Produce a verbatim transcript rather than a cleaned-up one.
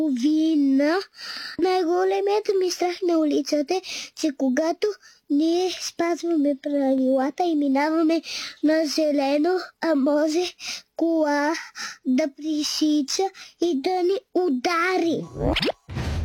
Половина. Най-големият ми страх на улицата е, че когато ние спазваме правилата и минаваме на зелено, а може кола да пресича и да ни удари.